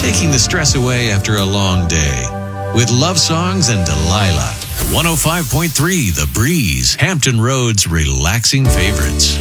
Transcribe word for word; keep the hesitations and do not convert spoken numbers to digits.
taking the stress away after a long day. With love songs and Delilah. one oh five point three The Breeze, Hampton Road's relaxing favorites.